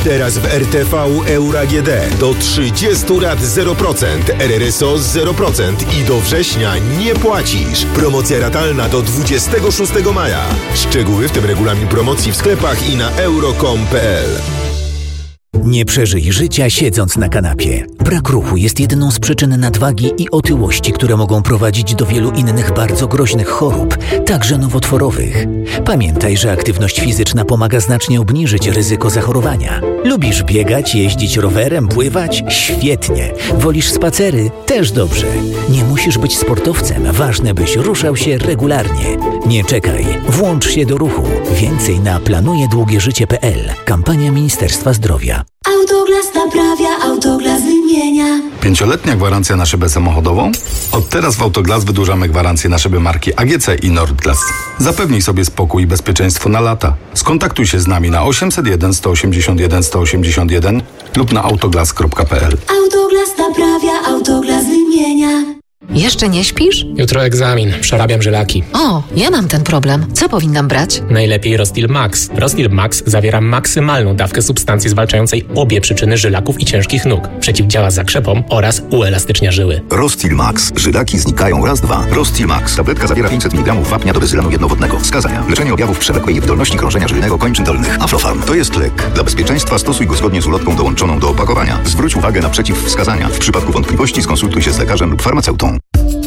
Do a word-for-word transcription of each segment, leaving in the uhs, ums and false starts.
Teraz w R T V Euro A G D do trzydziestu lat zero procent, R R S O zero procent i do września nie płacisz. Promocja ratalna do dwudziestego szóstego maja. Szczegóły, w tym regulamin promocji w sklepach i na euro kropka com kropka p l. Nie przeżyj życia siedząc na kanapie. Brak ruchu jest jedną z przyczyn nadwagi i otyłości, które mogą prowadzić do wielu innych bardzo groźnych chorób, także nowotworowych. Pamiętaj, że aktywność fizyczna pomaga znacznie obniżyć ryzyko zachorowania. Lubisz biegać, jeździć rowerem, pływać? Świetnie. Wolisz spacery? Też dobrze. Nie musisz być sportowcem, ważne byś ruszał się regularnie. Nie czekaj, włącz się do ruchu. Więcej na planujedługieżycie kropka p l. Kampania Ministerstwa Zdrowia. Autoglas naprawia, Autoglas wymienia. Pięcioletnia gwarancja na szybę samochodową? Od teraz w Autoglas wydłużamy gwarancję na szyby marki A G C i Nordglas. Zapewnij sobie spokój i bezpieczeństwo na lata. Skontaktuj się z nami na osiemset jeden sto osiemdziesiąt jeden sto osiemdziesiąt jeden lub na autoglas kropka p l. Autoglas naprawia, Autoglas wymienia. Jeszcze nie śpisz? Jutro egzamin, przerabiam żylaki. O, ja mam ten problem. Co powinnam brać? Najlepiej Rostil Max. Rostil Max zawiera maksymalną dawkę substancji zwalczającej obie przyczyny żylaków i ciężkich nóg. Przeciwdziała zakrzepom oraz uelastycznia żyły. Rostil Max. Żylaki znikają raz, dwa. Rostil Max. Tabletka zawiera pięćset miligramów wapnia do bezylanu jednowodnego. Wskazania: leczenie objawów przewlekłej niewydolności krążenia żyjnego kończyn dolnych. Aflofarm. To jest lek. Dla bezpieczeństwa stosuj go zgodnie z ulotką dołączoną do opakowania. Zwróć uwagę na przeciwwskazania. W przypadku wątpliwości skonsultuj się z lekarzem lub farmaceutą.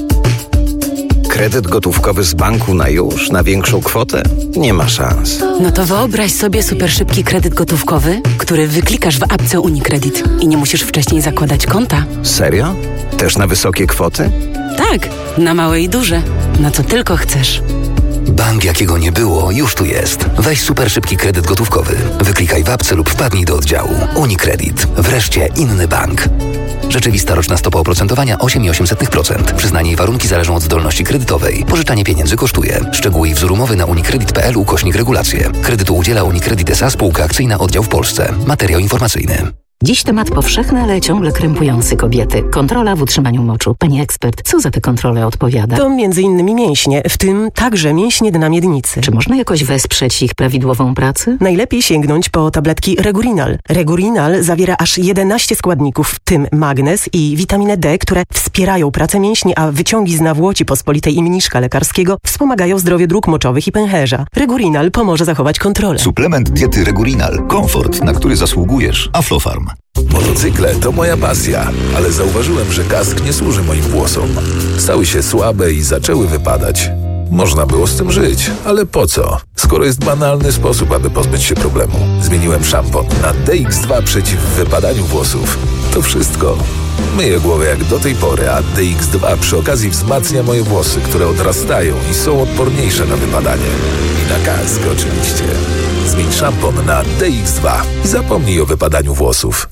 Kredyt gotówkowy z banku na już, na większą kwotę? Nie ma szans. No to wyobraź sobie super szybki kredyt gotówkowy, który wyklikasz w apce UniCredit i nie musisz wcześniej zakładać konta. Serio? Też na wysokie kwoty? Tak, na małe i duże. Na co tylko chcesz. Bank, jakiego nie było, już tu jest. Weź super szybki kredyt gotówkowy. Wyklikaj w apce lub wpadnij do oddziału. UniCredit. Wreszcie inny bank. Rzeczywista roczna stopa oprocentowania osiem przecinek osiem procent. Przyznanie i warunki zależą od zdolności kredytowej. Pożyczanie pieniędzy kosztuje. Szczegóły i wzór umowy na unicredit kropka p l ukośnik regulacje. Kredytu udziela UniCredit S A Spółka Akcyjna Oddział w Polsce. Materiał informacyjny. Dziś temat powszechny, ale ciągle krępujący kobiety. Kontrola w utrzymaniu moczu. Pani ekspert, co za tę kontrolę odpowiada? To między innymi mięśnie, w tym także mięśnie dna miednicy. Czy można jakoś wesprzeć ich prawidłową pracę? Najlepiej sięgnąć po tabletki Regurinal. Regurinal zawiera aż jedenaście składników, w tym magnez i witaminę D, które wspierają pracę mięśni, a wyciągi z nawłoci pospolitej i mniszka lekarskiego wspomagają zdrowie dróg moczowych i pęcherza. Regurinal pomoże zachować kontrolę. Suplement diety Regurinal. Komfort, na który zasługujesz. Aflofarm. Motocykle to moja pasja, ale zauważyłem, że kask nie służy moim włosom. Stały się słabe i zaczęły wypadać. Można było z tym żyć, ale po co? Skoro jest banalny sposób, aby pozbyć się problemu. Zmieniłem szampon na D X dwa przeciw wypadaniu włosów. To wszystko. Myję głowę jak do tej pory, a D X dwa przy okazji wzmacnia moje włosy, które odrastają i są odporniejsze na wypadanie. I na kask oczywiście. Zmień szampon na D X dwa i zapomnij o wypadaniu włosów.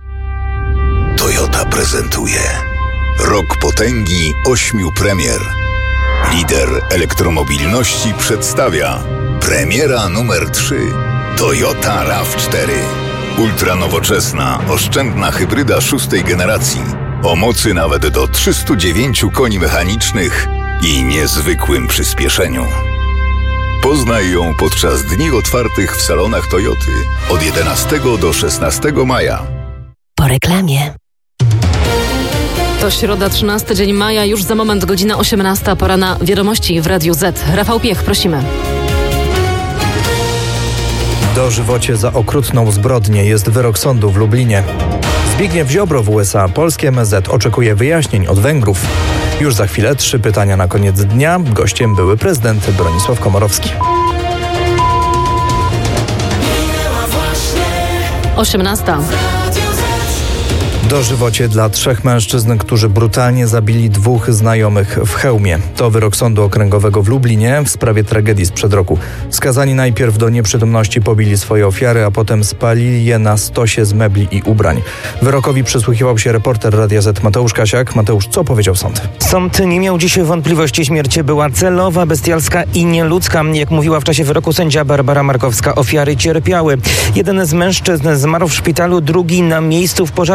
Toyota prezentuje Rok potęgi ośmiu premier. Lider elektromobilności przedstawia premiera numer trzy. Toyota RAV cztery. Ultranowoczesna, oszczędna hybryda szóstej generacji. O mocy nawet do trzystu dziewięciu koni mechanicznych i niezwykłym przyspieszeniu. Poznaj ją podczas dni otwartych w salonach Toyoty od jedenastego do szesnastego maja. Po reklamie. To środa, trzynasty dzień maja, już za moment godzina osiemnasta, pora na wiadomości w Radiu Z. Rafał Piech, prosimy. Dożywocie za okrutną zbrodnię jest wyrok sądu w Lublinie. Zbigniew Ziobro w U S A, polskie M S Z oczekuje wyjaśnień od Węgrów. Już za chwilę trzy pytania na koniec dnia. Gościem były prezydent Bronisław Komorowski. osiemnasta. Dożywocie dla trzech mężczyzn, którzy brutalnie zabili dwóch znajomych w Chełmie. To wyrok Sądu Okręgowego w Lublinie w sprawie tragedii sprzed roku. Skazani najpierw do nieprzytomności pobili swoje ofiary, a potem spalili je na stosie z mebli i ubrań. Wyrokowi przysłuchiwał się reporter Radia Z Mateusz Kasiak. Mateusz, co powiedział sąd? Sąd nie miał dziś wątpliwości. Śmierć była celowa, bestialska i nieludzka. Jak mówiła w czasie wyroku sędzia Barbara Markowska, ofiary cierpiały. Jeden z mężczyzn zmarł w szpitalu, drugi na miejscu w pożarze.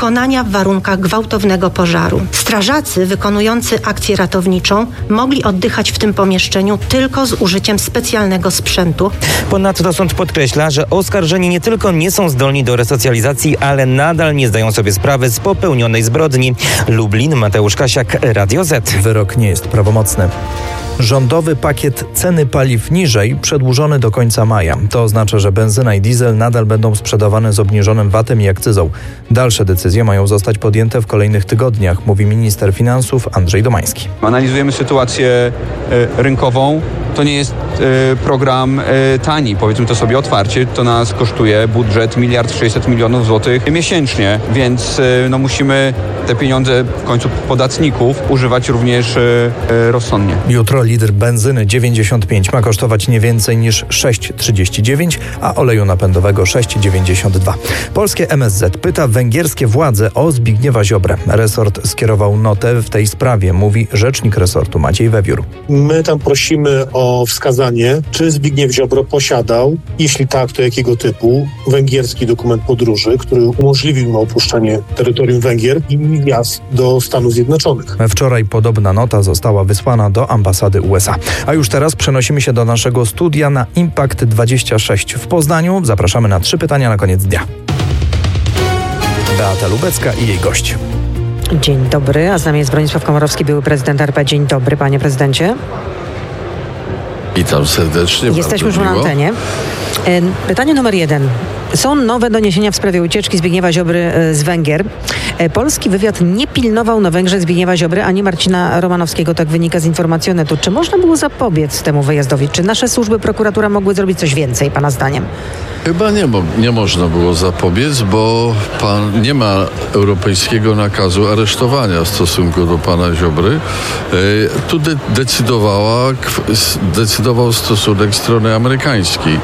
wykonania w warunkach gwałtownego pożaru. Strażacy wykonujący akcję ratowniczą mogli oddychać w tym pomieszczeniu tylko z użyciem specjalnego sprzętu. Ponadto sąd podkreśla, że oskarżeni nie tylko nie są zdolni do resocjalizacji, ale nadal nie zdają sobie sprawy z popełnionej zbrodni. Lublin, Mateusz Kasiak, Radio Z. Wyrok nie jest prawomocny. Rządowy pakiet ceny paliw niżej przedłużony do końca maja. To oznacza, że benzyna i diesel nadal będą sprzedawane z obniżonym vatem i akcyzą. Dalsze decyzje mają zostać podjęte w kolejnych tygodniach, mówi minister finansów Andrzej Domański. Analizujemy sytuację y, rynkową. To nie jest y, program y, tani, powiedzmy to sobie otwarcie. To nas kosztuje budżet miliard sześćset milionów złotych miesięcznie, więc y, no, musimy te pieniądze w końcu podatników używać również y, y, rozsądnie. Jutro litr benzyny dziewięćdziesiąt pięć ma kosztować nie więcej niż sześć trzydzieści dziewięć, a oleju napędowego sześć dziewięćdziesiąt dwa. Polskie M S Z pyta węgierskie władze o Zbigniewa Ziobrę. Resort skierował notę w tej sprawie, mówi rzecznik resortu Maciej Wewiór. My tam prosimy o wskazanie, czy Zbigniew Ziobro posiadał, jeśli tak, to jakiego typu, węgierski dokument podróży, który umożliwił mu opuszczanie terytorium Węgier i wjazd do Stanów Zjednoczonych. Wczoraj podobna nota została wysłana do ambasady U S A. A już teraz przenosimy się do naszego studia na Impact dwadzieścia sześć w Poznaniu. Zapraszamy na trzy pytania na koniec dnia. Beata Lubecka i jej gość. Dzień dobry, a z nami jest Bronisław Komorowski, były prezydent R P. Dzień dobry, panie prezydencie. Witam serdecznie. Jesteśmy już na antenie. Pytanie numer jeden. Są nowe doniesienia w sprawie ucieczki Zbigniewa Ziobry z Węgier. Polski wywiad nie pilnował na Węgrzech Zbigniewa Ziobry ani Marcina Romanowskiego, tak wynika z informacji Onetu. Czy można było zapobiec temu wyjazdowi? Czy nasze służby, prokuratura mogły zrobić coś więcej, pana zdaniem? Chyba nie, mo- nie można było zapobiec, bo pan nie ma europejskiego nakazu aresztowania w stosunku do pana Ziobry. E, tu de- decydowała, decydował stosunek strony amerykańskiej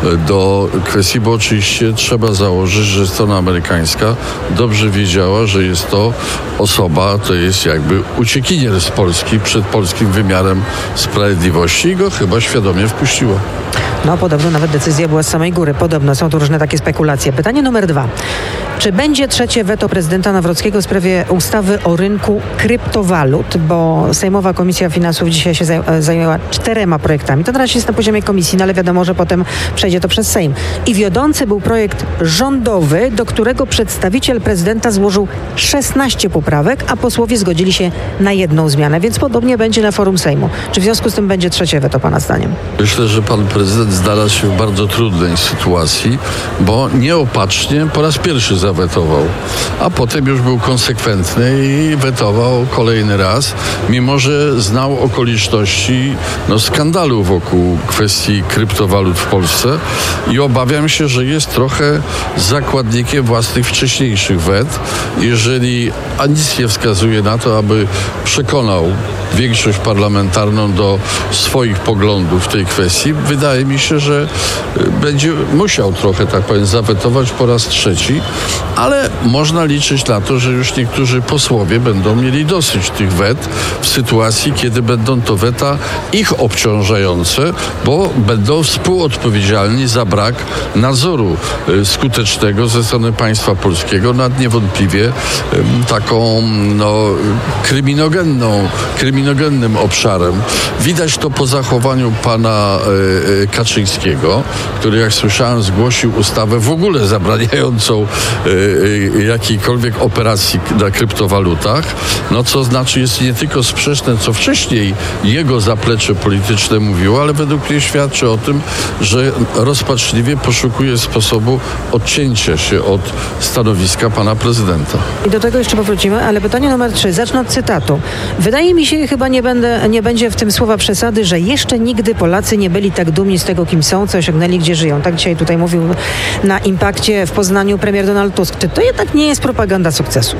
do kwestii, bo oczywiście trzeba założyć, że strona amerykańska dobrze wiedziała, że jest to osoba, to jest jakby uciekinier z Polski przed polskim wymiarem sprawiedliwości i go chyba świadomie wpuściła. No podobno nawet decyzja była z samej góry. Podobno są tu różne takie spekulacje. Pytanie numer dwa. Czy będzie trzecie weto prezydenta Nawrockiego w sprawie ustawy o rynku kryptowalut? Bo Sejmowa Komisja Finansów dzisiaj się zajęła czterema projektami. To na razie jest na poziomie komisji, no ale wiadomo, że potem przejdzie to przez Sejm. I wiodący był projekt rządowy, do którego przedstawiciel prezydenta złożył szesnaście poprawek, a posłowie zgodzili się na jedną zmianę, więc podobnie będzie na forum Sejmu. Czy w związku z tym będzie trzecie weto, pana zdaniem? Myślę, że pan prezydent znalazł się w bardzo trudnej sytuacji, bo nieopatrznie po raz pierwszy zawetował, a potem już był konsekwentny i wetował kolejny raz, mimo że znał okoliczności no, skandalu wokół kwestii kryptowalut w Polsce i obawiam się, że jest trochę zakładnikiem własnych wcześniejszych wet, jeżeli a nic nie wskazuje na to, aby przekonał większość parlamentarną do swoich poglądów w tej kwestii. Wydaje mi się, że będzie musiał trochę, tak powiem, zawetować po raz trzeci, ale można liczyć na to, że już niektórzy posłowie będą mieli dosyć tych wet w sytuacji, kiedy będą to weta ich obciążające, bo będą współodpowiedzialni za brak nadzoru skutecznego ze strony państwa polskiego nad niewątpliwie taką no, kryminogenną, kryminogennym obszarem. Widać to po zachowaniu pana e, Kaczyńskiego, który, jak słyszałem, zgłosił ustawę w ogóle zabraniającą e, e, jakiejkolwiek operacji na kryptowalutach, no co znaczy jest nie tylko sprzeczne, co wcześniej jego zaplecze polityczne mówiło, ale według mnie świadczy o tym, że rozpaczliwie poszukuje sposobu odcięcia się od stanowiska pana prezydenta. I do tego jeszcze powrócimy, ale pytanie numer trzy. Zacznę od cytatu. Wydaje mi się, chyba nie, będę, nie będzie w tym słowa przesady, że jeszcze nigdy Polacy nie byli tak dumni z tego, kim są, co osiągnęli, gdzie żyją. Tak dzisiaj tutaj mówił na Impakcie w Poznaniu premier Donald Tusk. Czy to jednak nie jest propaganda sukcesu?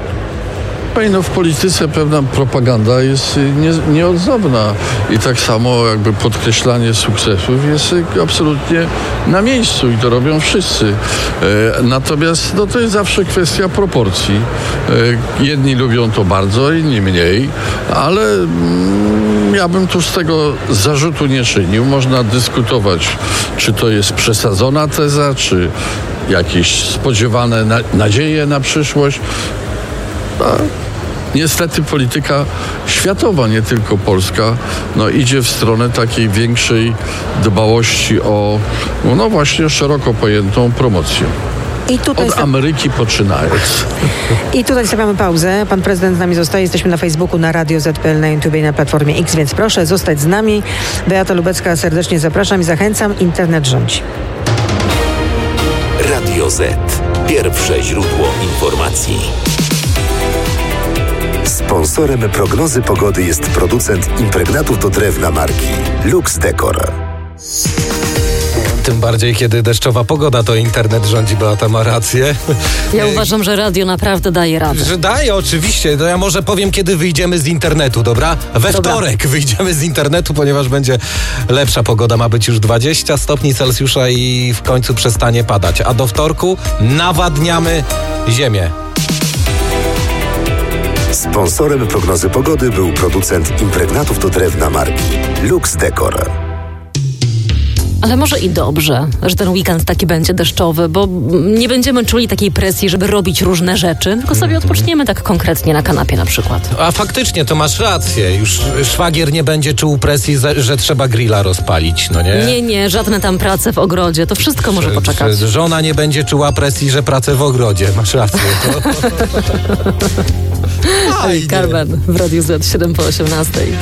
No, w polityce pewna propaganda jest nie, nieodzowna i tak samo jakby podkreślanie sukcesów jest absolutnie na miejscu i to robią wszyscy. E, natomiast no, to jest zawsze kwestia proporcji. E, jedni lubią to bardzo, inni mniej, ale mm, ja bym tu z tego zarzutu nie czynił. Można dyskutować, czy to jest przesadzona teza, czy jakieś spodziewane na, nadzieje na przyszłość. A niestety polityka światowa, nie tylko polska, no idzie w stronę takiej większej dbałości o, no właśnie, szeroko pojętą promocję. I tutaj Od Ameryki poczynając. I tutaj stawiamy pauzę. Pan prezydent z nami zostaje. Jesteśmy na Facebooku, na Radio Z P L, na YouTube i na Platformie X, więc proszę zostać z nami. Beata Lubecka, serdecznie zapraszam i zachęcam. Internet rządzi. Radio Z. Pierwsze źródło informacji. Sponsorem prognozy pogody jest producent impregnatów do drewna marki Lux Decor. Tym bardziej, kiedy deszczowa pogoda, to internet rządzi, Beata ma rację. Ja uważam, że radio naprawdę daje radę. Że daje, oczywiście. To ja może powiem, kiedy wyjdziemy z internetu, dobra? We dobra. wtorek wyjdziemy z internetu, ponieważ będzie lepsza pogoda. Ma być już dwadzieścia stopni Celsjusza i w końcu przestanie padać. A do wtorku nawadniamy ziemię. Sponsorem prognozy pogody był producent impregnatów do drewna marki Lux Decor. Ale może i dobrze, że ten weekend taki będzie deszczowy, bo nie będziemy czuli takiej presji, żeby robić różne rzeczy, tylko sobie odpoczniemy tak konkretnie na kanapie na przykład. A faktycznie, to masz rację. Już szwagier nie będzie czuł presji, że trzeba grilla rozpalić, no nie? Nie, nie, żadne tam prace w ogrodzie, to wszystko może że, poczekać. Że żona nie będzie czuła presji, że pracę w ogrodzie. Masz rację. To... Carmen w Radiu Z, siedem po osiemnastej.